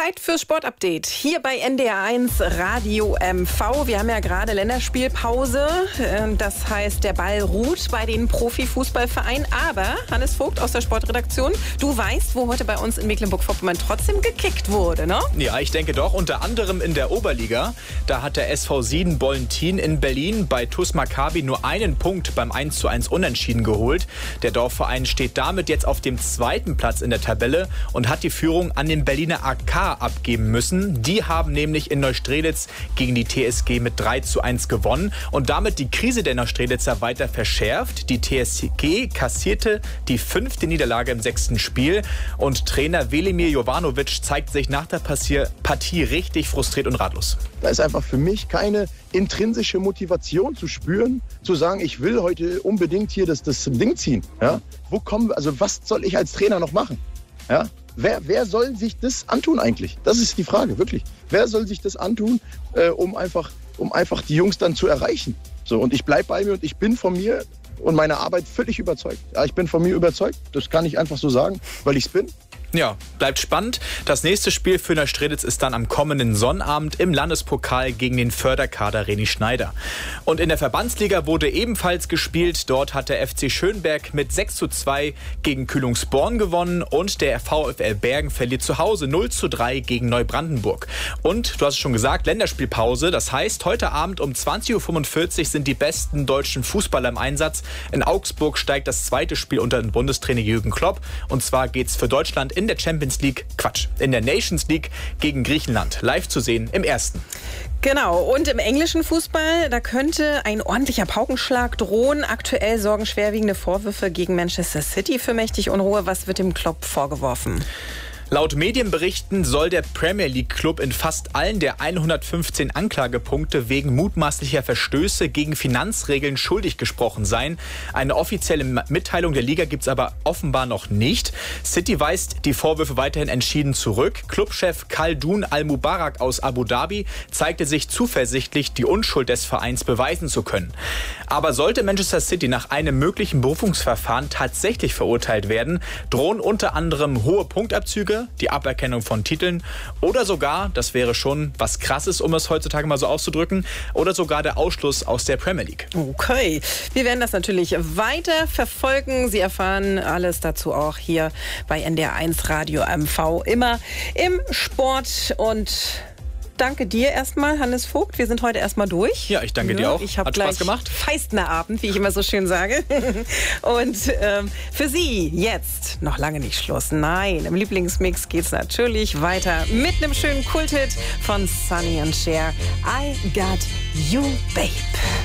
Zeit fürs Sportupdate hier bei NDR1 Radio MV. Wir haben ja gerade Länderspielpause. Das heißt, der Ball ruht bei den Profifußballvereinen. Aber Hannes Vogt aus der Sportredaktion, du weißt, wo heute bei uns in Mecklenburg-Vorpommern trotzdem gekickt wurde, ne? Ja, ich denke doch. Unter anderem in der Oberliga. Da hat der SV Siedenbollentin in Berlin bei TuS Maccabi nur einen Punkt beim 1:1 Unentschieden geholt. Der Dorfverein steht damit jetzt auf dem zweiten Platz in der Tabelle und hat die Führung an den Berliner AK abgeben müssen. Die haben nämlich in Neustrelitz gegen die TSG mit 3:1 gewonnen und damit die Krise der Neustrelitzer weiter verschärft. Die TSG kassierte die 5. Niederlage im 6. Spiel und Trainer Velimir Jovanovic zeigt sich nach der Partie richtig frustriert und ratlos. Da ist einfach für mich keine intrinsische Motivation zu spüren, zu sagen, ich will heute unbedingt hier das Ding ziehen. Ja? Was soll ich als Trainer noch machen? Ja? Wer soll sich das antun eigentlich? Das ist die Frage, wirklich. Wer soll sich das antun, um einfach die Jungs dann zu erreichen? So, und ich bleibe bei mir und ich bin von mir und meiner Arbeit völlig überzeugt. Ja, ich bin von mir überzeugt, das kann ich einfach so sagen, weil ich es bin. Ja, bleibt spannend. Das nächste Spiel für Neustrelitz ist dann am kommenden Sonnabend im Landespokal gegen den Förderkader Reni Schneider. Und in der Verbandsliga wurde ebenfalls gespielt. Dort hat der FC Schönberg mit 6:2 gegen Kühlungsborn gewonnen und der VfL Bergen verliert zu Hause 0:3 gegen Neubrandenburg. Und du hast es schon gesagt, Länderspielpause. Das heißt, heute Abend um 20:45 Uhr sind die besten deutschen Fußballer im Einsatz. In Augsburg steigt das zweite Spiel unter den Bundestrainer Jürgen Klopp. Und zwar geht's für Deutschland in der in der Nations League gegen Griechenland. Live zu sehen im ersten. Genau, und im englischen Fußball, da könnte ein ordentlicher Paukenschlag drohen. Aktuell sorgen schwerwiegende Vorwürfe gegen Manchester City für mächtig Unruhe. Was wird dem Klopp vorgeworfen? Laut Medienberichten soll der Premier League Club in fast allen der 115 Anklagepunkte wegen mutmaßlicher Verstöße gegen Finanzregeln schuldig gesprochen sein. Eine offizielle Mitteilung der Liga gibt es aber offenbar noch nicht. City weist die Vorwürfe weiterhin entschieden zurück. Clubchef Khaldoun Al-Mubarak aus Abu Dhabi zeigte sich zuversichtlich, die Unschuld des Vereins beweisen zu können. Aber sollte Manchester City nach einem möglichen Berufungsverfahren tatsächlich verurteilt werden, drohen unter anderem hohe Punktabzüge, die Aberkennung von Titeln oder sogar, das wäre schon was Krasses, um es heutzutage mal so auszudrücken, oder sogar der Ausschluss aus der Premier League. Okay, wir werden das natürlich weiter verfolgen. Sie erfahren alles dazu auch hier bei NDR1 Radio MV, immer im Sport. Und danke dir erstmal, Hannes Vogt. Wir sind heute erstmal durch. Ja, ich danke dir auch. Ich habe Hat Spaß gemacht. Feistner Abend, wie ich immer so schön sage. Und für Sie jetzt noch lange nicht Schluss. Nein, im Lieblingsmix geht's natürlich weiter mit einem schönen Kulthit von Sonny and Cher. I Got You, Babe.